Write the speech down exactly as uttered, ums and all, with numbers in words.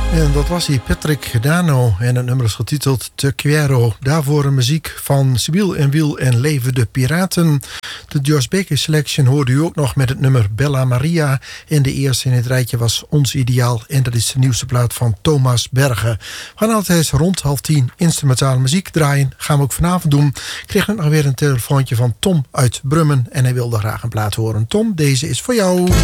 En dat was hij, Patrick Dano. En het nummer is getiteld Te Quiero. Daarvoor een muziek van Sibyl en Wiel en Leven de Piraten. De Jos Baker Selection hoorde u ook nog met het nummer Bella Maria. En de eerste in het rijtje was Ons Ideaal. En dat is de nieuwste plaat van Thomas Bergen. We gaan altijd rond half tien instrumentale muziek draaien. Gaan we ook vanavond doen. Ik kreeg nog weer een telefoontje van Tom uit Brummen. En hij wilde graag een plaat horen. Tom, deze is voor jou.